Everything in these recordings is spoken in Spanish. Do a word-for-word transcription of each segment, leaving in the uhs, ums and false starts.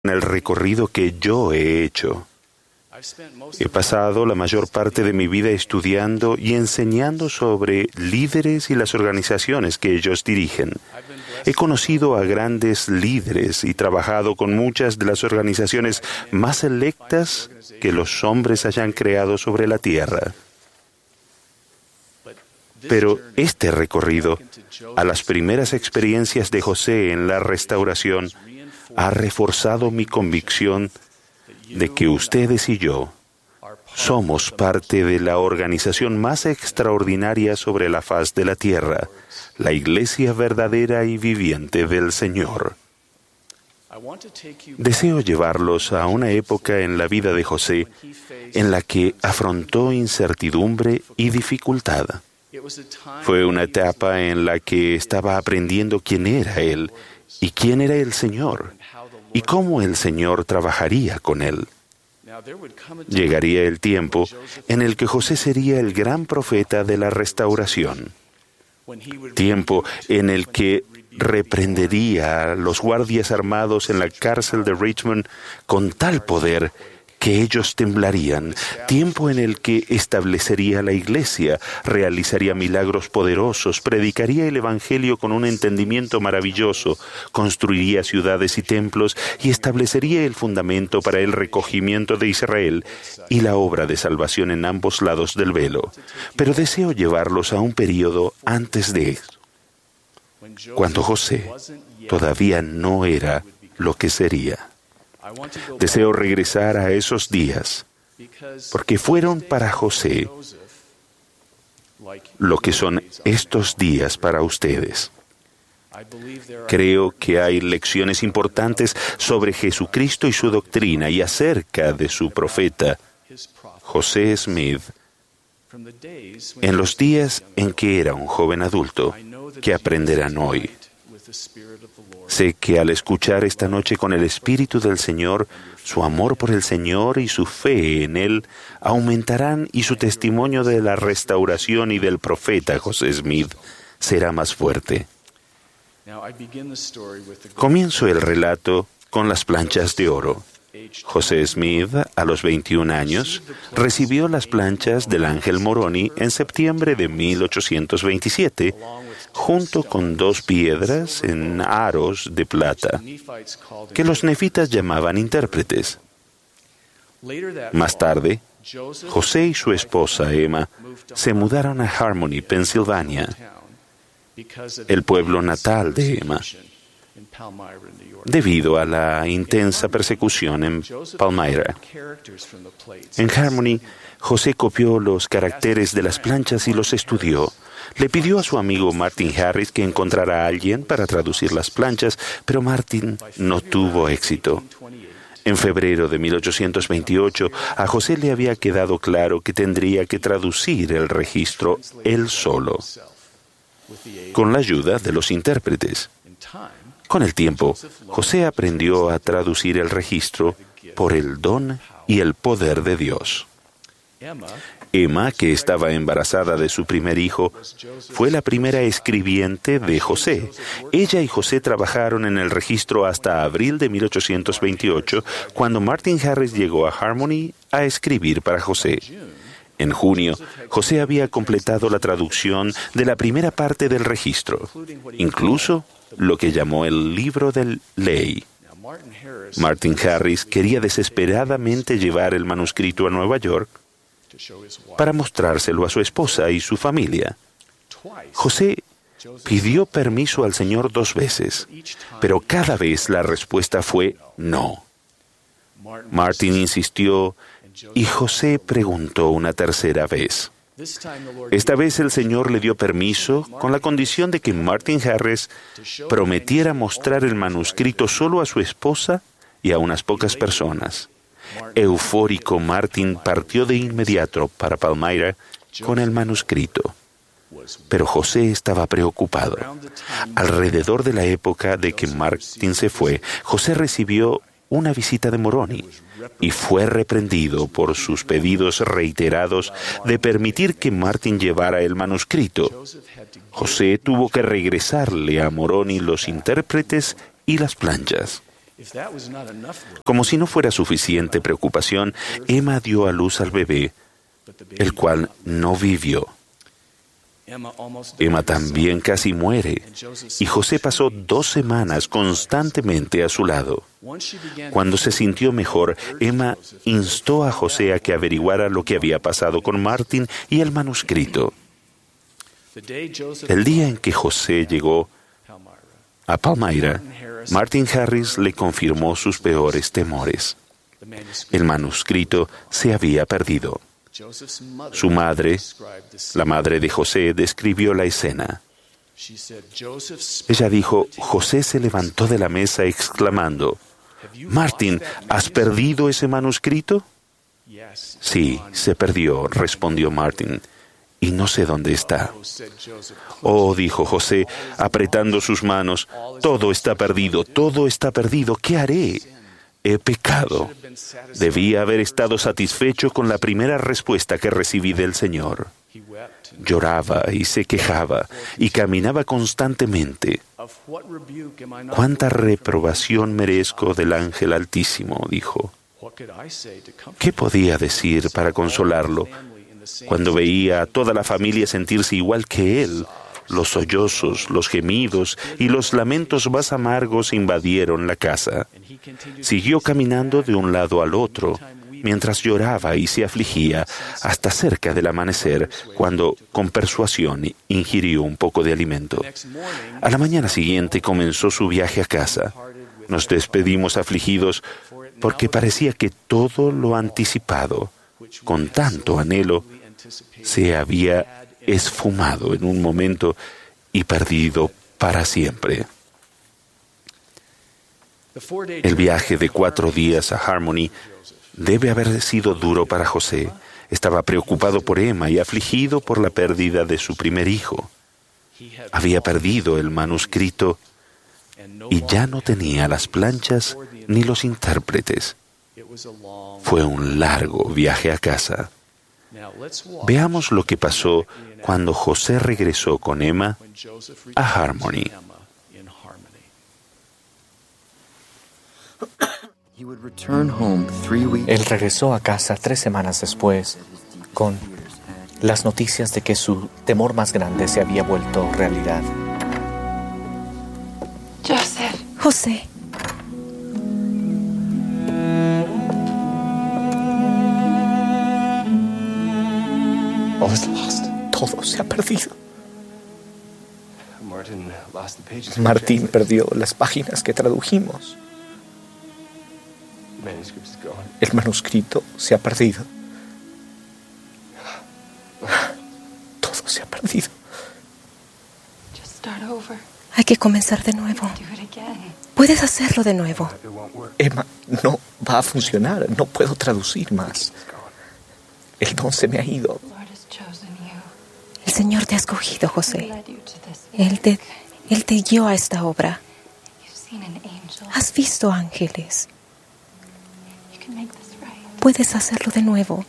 en el recorrido que yo he hecho. He pasado la mayor parte de mi vida estudiando y enseñando sobre líderes y las organizaciones que ellos dirigen. He conocido a grandes líderes y trabajado con muchas de las organizaciones más selectas que los hombres hayan creado sobre la tierra. Pero este recorrido a las primeras experiencias de José en la restauración ha reforzado mi convicción de que ustedes y yo somos parte de la organización más extraordinaria sobre la faz de la tierra, la Iglesia verdadera y viviente del Señor. Deseo llevarlos a una época en la vida de José en la que afrontó incertidumbre y dificultad. Fue una etapa en la que estaba aprendiendo quién era él y quién era el Señor, y cómo el Señor trabajaría con él. Llegaría el tiempo en el que José sería el gran profeta de la restauración. Tiempo en el que reprendería a los guardias armados en la cárcel de Richmond con tal poder que ellos temblarían. Tiempo en el que establecería la iglesia, realizaría milagros poderosos, predicaría el evangelio con un entendimiento maravilloso, construiría ciudades y templos y establecería el fundamento para el recogimiento de Israel y la obra de salvación en ambos lados del velo. Pero deseo llevarlos a un período antes de eso, cuando José todavía no era lo que sería. Deseo regresar a esos días, porque fueron para José lo que son estos días para ustedes. Creo que hay lecciones importantes sobre Jesucristo y su doctrina y acerca de su profeta, José Smith, en los días en que era un joven adulto, que aprenderán hoy. Sé que al escuchar esta noche con el Espíritu del Señor, su amor por el Señor y su fe en Él aumentarán y su testimonio de la restauración y del profeta José Smith será más fuerte. Comienzo el relato con las planchas de oro. José Smith, a los veintiún años, recibió las planchas del ángel Moroni en septiembre de mil ochocientos veintisiete, junto con dos piedras en aros de plata, que los nefitas llamaban intérpretes. Más tarde, José y su esposa Emma se mudaron a Harmony, Pensilvania, el pueblo natal de Emma, debido a la intensa persecución en Palmyra. En Harmony, José copió los caracteres de las planchas y los estudió. Le pidió a su amigo Martin Harris que encontrara a alguien para traducir las planchas, pero Martin no tuvo éxito. En febrero de mil ochocientos veintiocho, a José le había quedado claro que tendría que traducir el registro él solo, con la ayuda de los intérpretes. Con el tiempo, José aprendió a traducir el registro por el don y el poder de Dios. Emma, que estaba embarazada de su primer hijo, fue la primera escribiente de José. Ella y José trabajaron en el registro hasta abril de mil ochocientos veintiocho, cuando Martin Harris llegó a Harmony a escribir para José. En junio, José había completado la traducción de la primera parte del registro, incluso lo que llamó el libro de ley. Martin Harris quería desesperadamente llevar el manuscrito a Nueva York para mostrárselo a su esposa y su familia. José pidió permiso al Señor dos veces, pero cada vez la respuesta fue no. Martin insistió y José preguntó una tercera vez. Esta vez el Señor le dio permiso con la condición de que Martin Harris prometiera mostrar el manuscrito solo a su esposa y a unas pocas personas. Eufórico, Martin partió de inmediato para Palmyra con el manuscrito. Pero José estaba preocupado. Alrededor de la época de que Martin se fue, José recibió una visita de Moroni y fue reprendido por sus pedidos reiterados de permitir que Martin llevara el manuscrito. José tuvo que regresarle a Moroni los intérpretes y las planchas. Como si no fuera suficiente preocupación, Emma dio a luz al bebé, el cual no vivió. Emma también casi muere, y José pasó dos semanas constantemente a su lado. Cuando se sintió mejor, Emma instó a José a que averiguara lo que había pasado con Martin y el manuscrito. El día en que José llegó a Palmyra, Martin Harris le confirmó sus peores temores. El manuscrito se había perdido. Su madre, la madre de José, describió la escena. Ella dijo, José se levantó de la mesa exclamando, «Martin, ¿has perdido ese manuscrito?» «Sí, se perdió», respondió Martin, «y no sé dónde está». «Oh», dijo José, apretando sus manos, «todo está perdido, todo está perdido, ¿qué haré? He pecado. Debía haber estado satisfecho con la primera respuesta que recibí del Señor». Lloraba y se quejaba y caminaba constantemente. «¿Cuánta reprobación merezco del ángel Altísimo?», dijo. ¿Qué podía decir para consolarlo cuando veía a toda la familia sentirse igual que él? Los sollozos, los gemidos y los lamentos más amargos invadieron la casa. Siguió caminando de un lado al otro, mientras lloraba y se afligía, hasta cerca del amanecer, cuando, con persuasión, ingirió un poco de alimento. A la mañana siguiente comenzó su viaje a casa. Nos despedimos afligidos porque parecía que todo lo anticipado, con tanto anhelo, se había esfumado en un momento y perdido para siempre. El viaje de cuatro días a Harmony debe haber sido duro para José. Estaba preocupado por Emma y afligido por la pérdida de su primer hijo. Había perdido el manuscrito y ya no tenía las planchas ni los intérpretes. Fue un largo viaje a casa. Veamos lo que pasó cuando José regresó con Emma a Harmony. Él regresó a casa tres semanas después con las noticias de que su temor más grande se había vuelto realidad. Joseph. José. All is lost. Todo se ha perdido. Martín perdió las páginas que tradujimos. El manuscrito se ha perdido. Todo se ha perdido. Hay que comenzar de nuevo. Puedes hacerlo de nuevo. Emma, no va a funcionar. No puedo traducir más. El don se me ha ido. El Señor te ha escogido, José. Él te, Él te guió a esta obra. Has visto ángeles. Puedes hacerlo de nuevo.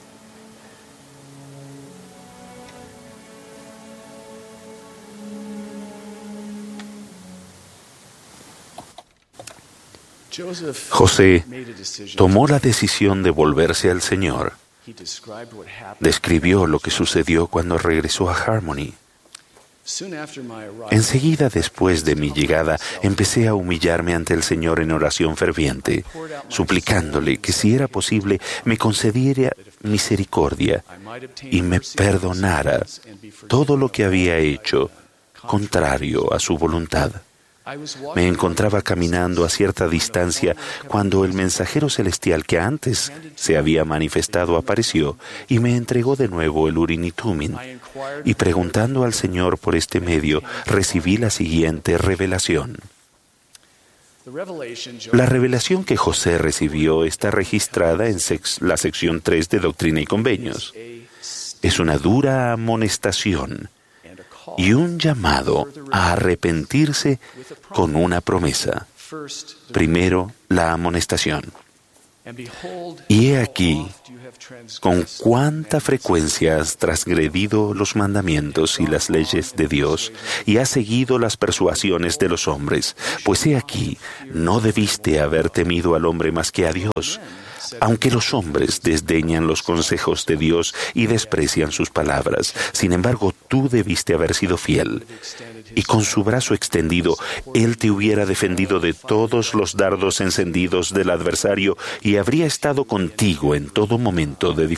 José tomó la decisión de volverse al Señor. Describió lo que sucedió cuando regresó a Harmony. Enseguida después de mi llegada, empecé a humillarme ante el Señor en oración ferviente, suplicándole que si era posible me concediera misericordia y me perdonara todo lo que había hecho contrario a su voluntad. Me encontraba caminando a cierta distancia cuando el mensajero celestial que antes se había manifestado apareció y me entregó de nuevo el Urim y Tumim. Y preguntando al Señor por este medio, recibí la siguiente revelación. La revelación que José recibió está registrada en sex- la sección tres de Doctrina y Convenios. Es una dura amonestación y un llamado a arrepentirse con una promesa. Primero, la amonestación. Y he aquí con cuánta frecuencia has transgredido los mandamientos y las leyes de Dios y has seguido las persuasiones de los hombres. Pues he aquí, no debiste haber temido al hombre más que a Dios, aunque los hombres desdeñan los consejos de Dios y desprecian sus palabras. Sin embargo, tú debiste haber sido fiel, y con su brazo extendido, Él te hubiera defendido de todos los dardos encendidos del adversario y habría estado contigo en todo momento de